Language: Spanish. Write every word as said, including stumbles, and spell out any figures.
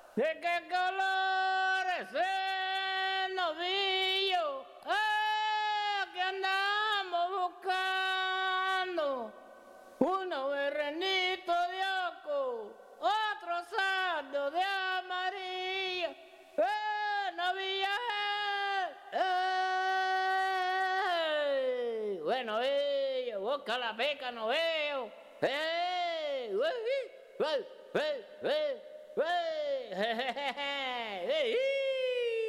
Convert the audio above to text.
¿De qué color es el novillo? ¡Ah, que andamos buscando! Uno berrenito de oco, otro sardo de amarillo. ¡Eh, novilla! ¡Eh! Bueno, eh, busca la peca, no veo. ¡Eh! ¡Eh! ¡Eh! ¡Eh! ¡Eh! ¡Eh!